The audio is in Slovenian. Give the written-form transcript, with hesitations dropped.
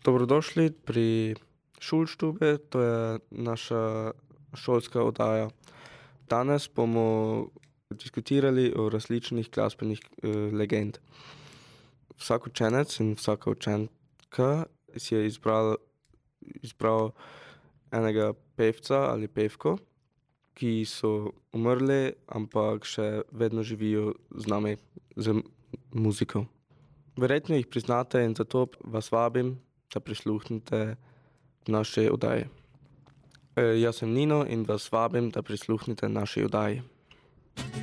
Dobrodošli pri Šulštube, to je naša šolska oddaja. Danes bomo diskutirali o različnih glasbenih legend. Vsak učenec in vsaka učenka si je izbral enega pevca ali pevko, ki so umrli, ampak še vedno živijo z nami, z muziko. Verjetno jih priznate in zato vas vabim, da prisluhnete naši oddaji. Jaz sem Nino in vas vabim, da prisluhnete naši oddaji.